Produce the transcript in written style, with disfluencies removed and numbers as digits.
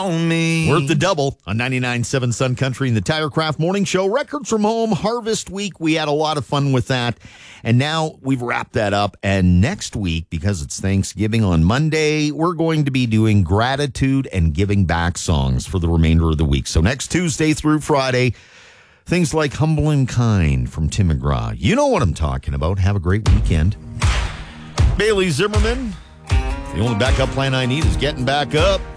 on me. Worth the double on 99.7 Sun Country and the Tirecraft Morning Show. Records from Home, Harvest Week. We had a lot of fun with that. And now we've wrapped that up. And next week, because it's Thanksgiving on Monday, we're going to be doing gratitude and giving back songs for the remainder of the week. So next Tuesday through Friday, things like Humble and Kind from Tim McGraw. You know what I'm talking about. Have a great weekend. Bailey Zimmerman. The only backup plan I need is getting back up.